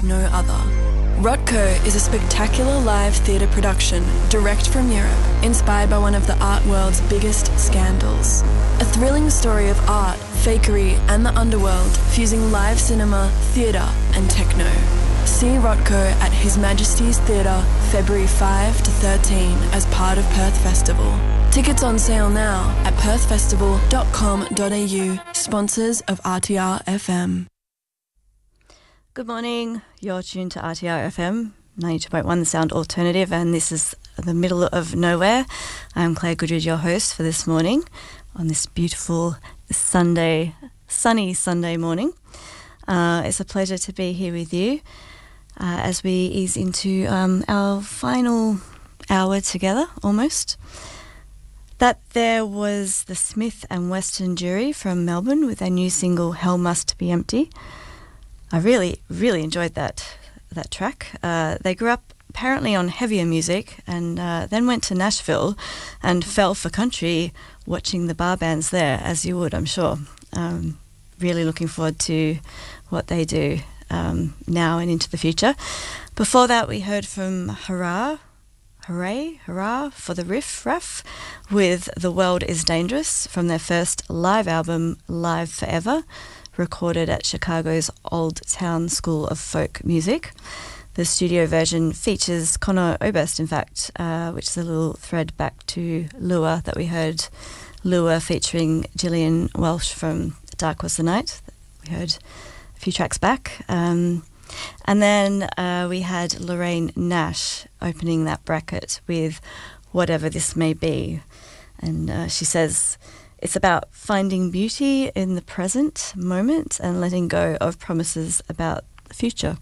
like no other. Rotko is a spectacular live theatre production direct from Europe, inspired by one of the art world's biggest scandals. A thrilling story of art, fakery and the underworld, fusing live cinema, theatre and techno. See Rotko at His Majesty's Theatre, February 5 to 13 as part of Perth Festival. Tickets on sale now at perthfestival.com.au, sponsors of RTR FM. Good morning, you're tuned to RTR FM, 92.1 The Sound Alternative, and this is the middle of nowhere. I'm Claire Goodridge, your host for this morning, on this beautiful sunny Sunday morning. It's a pleasure to be here with you as we ease into our final hour together, almost. That there was the Smith and Western Jury from Melbourne with their new single, Hell Must Be Empty. I really, really enjoyed that track. They grew up apparently on heavier music and then went to Nashville and fell for country watching the bar bands there, as you would, I'm sure. Really looking forward to what they do now and into the future. Before that, we heard from Hurrah for the Riff Raff with The World Is Dangerous from their first live album, Live Forever, recorded at Chicago's Old Town School of Folk Music. The studio version features Conor Oberst, in fact, which is a little thread back to Lure that we heard. Lure featuring Gillian Welsh from Dark Was the Night. We heard a few tracks back. And then we had Lorraine Nash opening that bracket with Whatever This May Be. And she says, it's about finding beauty in the present moment and letting go of promises about the future.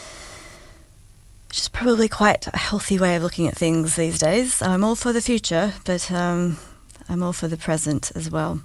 Which is probably quite a healthy way of looking at things these days. I'm all for the future, but I'm all for the present as well.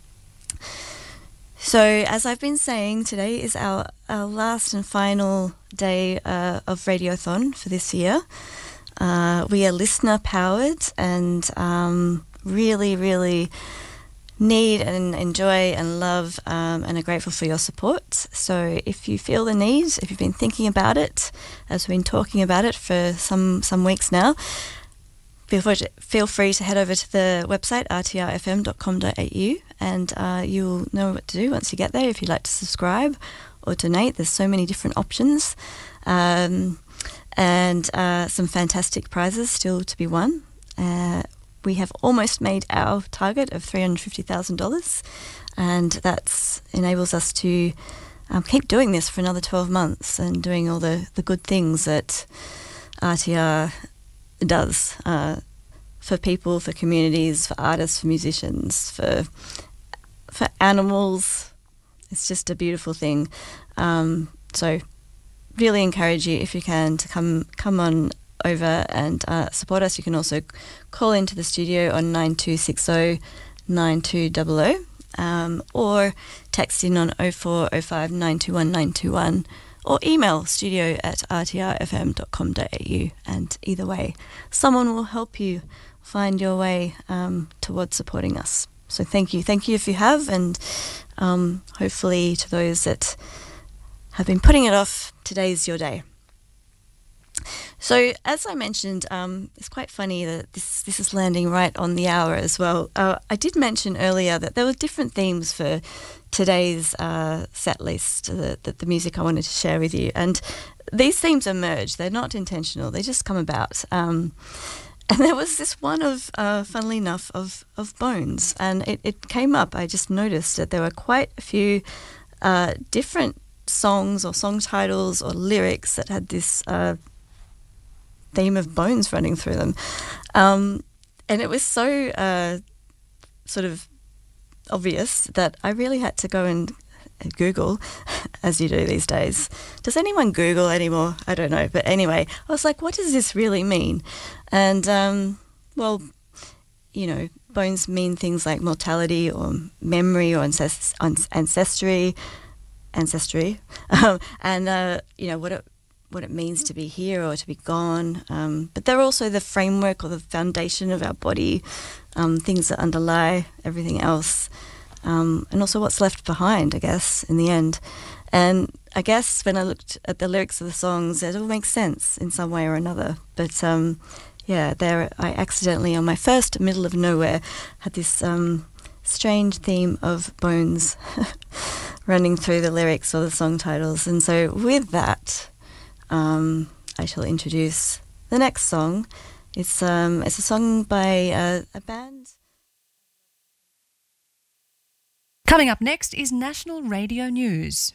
So, as I've been saying, today is our last and final day of Radiothon for this year. We are listener-powered and really, really need and enjoy and love and are grateful for your support. So if you feel the need, if you've been thinking about it, as we've been talking about it for some weeks now, feel free to head over to the website rtrfm.com.au and you'll know what to do once you get there if you'd like to subscribe or donate. There's so many different options and some fantastic prizes still to be won. We have almost made our target of $350,000 and that enables us to keep doing this for another 12 months and doing all the good things that RTR does for people, for communities, for artists, for musicians, for animals. It's just a beautiful thing. So really encourage you, if you can, to come on over and support us. You can also call into the studio on 9260 9200 or text in on 0405 921 921 or email studio@rtrfm.com.au, and either way someone will help you find your way towards supporting us. So thank you if you have, and hopefully to those that have been putting it off, today's your day. So, as I mentioned, it's quite funny that this is landing right on the hour as well. I did mention earlier that there were different themes for today's set list, the music I wanted to share with you. And these themes emerge. They're not intentional. They just come about. And there was this one of, funnily enough, of Bones. And it came up. I just noticed that there were quite a few different songs or song titles or lyrics that had this theme of bones running through them. And it was so sort of obvious that I really had to go and Google, as you do these days. Does anyone Google anymore? I don't know. But anyway, I was like, what does this really mean? And, well, you know, bones mean things like mortality or memory or ancestry, and, you know, what it means to be here or to be gone. But they're also the framework or the foundation of our body, things that underlie everything else, and also what's left behind, I guess, in the end. And I guess when I looked at the lyrics of the songs, it all makes sense in some way or another. But I accidentally, on my first Middle of Nowhere, had this strange theme of bones running through the lyrics or the song titles. And so with that, I shall introduce the next song. It's a song by a band. Coming up next is National Radio News.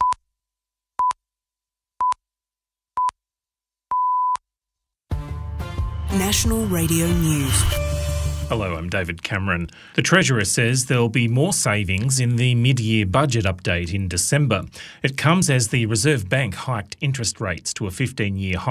National Radio News. Hello, I'm David Cameron. The Treasurer says there'll be more savings in the mid-year budget update in December. It comes as the Reserve Bank hiked interest rates to a 15-year high.